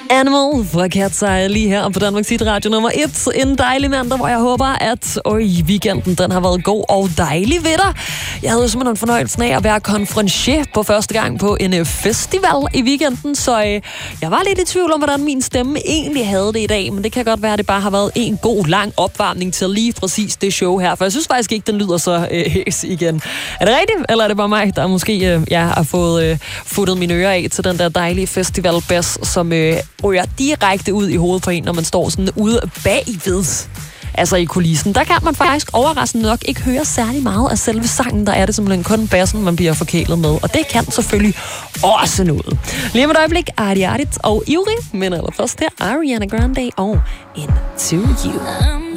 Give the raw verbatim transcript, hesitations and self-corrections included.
Animal fra Cat's Eye lige her på Danmarks Hit Radio nummer et. En dejlig mandag, hvor jeg håber, at øj, weekenden den har været god og dejlig ved dig. Jeg havde simpelthen fornøjelsen af at være konferencier på første gang på en festival i weekenden, så øh, jeg var lidt i tvivl om, hvordan min stemme egentlig havde det i dag, men det kan godt være, at det bare har været en god, lang opvarmning til lige præcis det show her, for jeg synes faktisk ikke, den lyder så øh, hæs igen. Er det rigtigt, eller er det bare mig, der måske øh, jeg har fået øh, futtet mine ører af til den der dejlige festivalbass, som øh, ryger direkte ud i hovedet på en, når man står sådan ude bagved, altså i kulissen. Der kan man faktisk overraskende nok ikke høre særlig meget af selve sangen. Der er det simpelthen kun bassen, man bliver forkælet med. Og det kan selvfølgelig også noget. Lige om et øjeblik, Arti Artit og Ivrig, men allerførst her Ariana Grande og Into You.